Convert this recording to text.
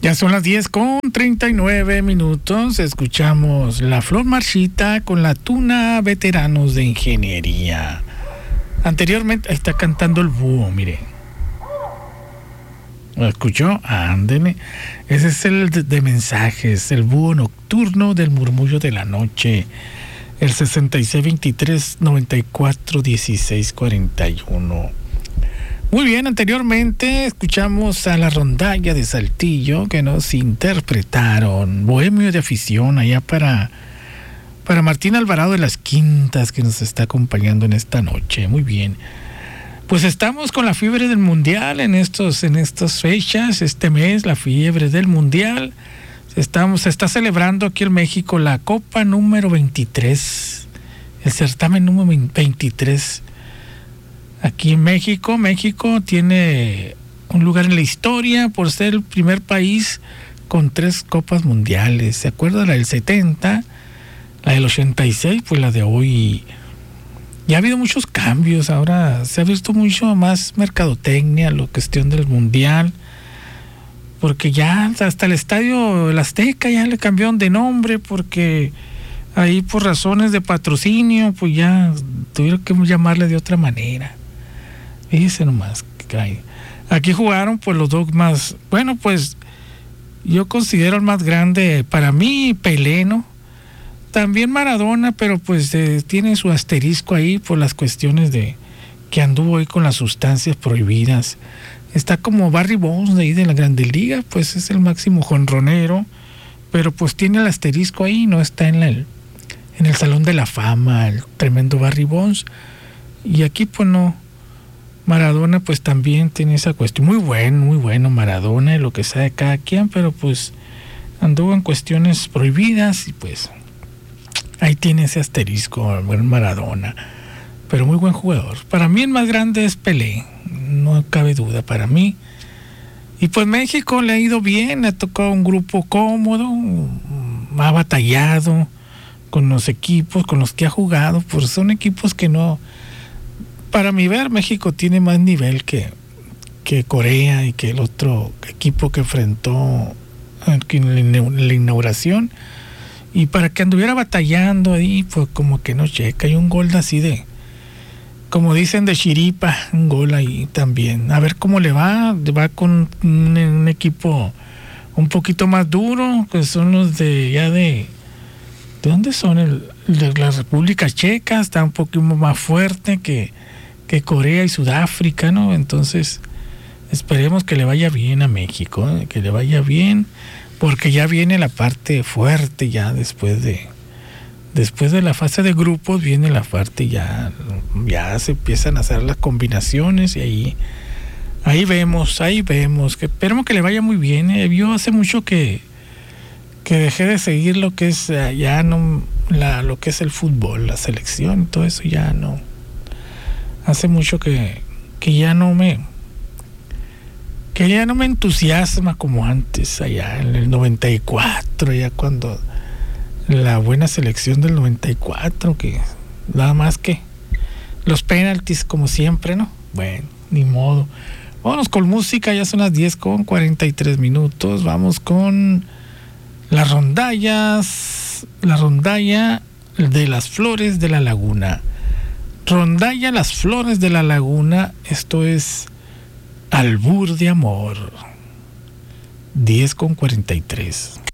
Ya son las 10:39. Escuchamos La Flor Marchita con La Tuna, Veteranos de Ingeniería. Anteriormente, ahí está cantando el búho, mire. ¿Lo escuchó? Ándele. Ese es el de mensajes, el búho nocturno del murmullo de la noche. El 6623-941641. Muy bien, anteriormente escuchamos a la rondalla de Saltillo que nos interpretaron Bohemio de Afición allá para Martín Alvarado de las Quintas, que nos está acompañando en esta noche. Muy bien. Pues estamos con la fiebre del Mundial en estas fechas, este mes, la fiebre del Mundial. Se está celebrando aquí en México la Copa número 23, el certamen número 23. Aquí en México tiene un lugar en la historia por ser el primer país con 3 copas mundiales. ¿Se acuerda? La del 70, la del 86, pues la de hoy. Ya ha habido muchos cambios, ahora se ha visto mucho más mercadotecnia, la cuestión del mundial, porque ya hasta el estadio, el Azteca, ya le cambiaron de nombre, porque ahí por razones de patrocinio, pues ya tuvieron que llamarle de otra manera. Fíjese nomás, aquí jugaron pues los dos más, bueno, pues yo considero el más grande para mí, Pelé, ¿no? También Maradona, pero pues tiene su asterisco ahí por las cuestiones de que anduvo ahí con las sustancias prohibidas. Está como Barry Bonds de ahí de la Grande Liga, pues es el máximo jonronero, pero pues tiene el asterisco ahí, no está en el Salón de la Fama, el tremendo Barry Bonds. Y aquí pues no. Maradona pues también tiene esa cuestión. Muy bueno Maradona y lo que sea de cada quien, pero pues anduvo en cuestiones prohibidas y pues ahí tiene ese asterisco, el buen Maradona. Pero muy buen jugador. Para mí el más grande es Pelé, no cabe duda para mí. Y pues México le ha ido bien, le ha tocado un grupo cómodo, ha batallado con los equipos con los que ha jugado, pues son equipos que no... Para mi ver, México tiene más nivel que Corea y que el otro equipo que enfrentó en la inauguración. Y para que anduviera batallando ahí, pues como que no checa. Hay un gol así de, como dicen, de chiripa, un gol ahí también. A ver cómo le va. Va con un equipo un poquito más duro, que son los ¿de dónde son? De la República Checa. Está un poquito más fuerte que Corea y Sudáfrica, ¿no? Entonces esperemos que le vaya bien a México, que le vaya bien, porque ya viene la parte fuerte, ya después de la fase de grupos viene la parte ya se empiezan a hacer las combinaciones y ahí vemos, que esperemos que le vaya muy bien. Yo hace mucho que dejé de seguir lo que es lo que es el fútbol, la selección, todo eso ya no. Hace mucho que ya no me entusiasma como antes, allá en el 94, ya cuando la buena selección del 94, que nada más que los penaltis como siempre, ¿no? Bueno, ni modo. Vámonos con música, ya son las 10:43. Vamos con la rondalla de las Flores de la Laguna. Rondalla Las Flores de la Laguna, esto es Albur de Amor. 10:43.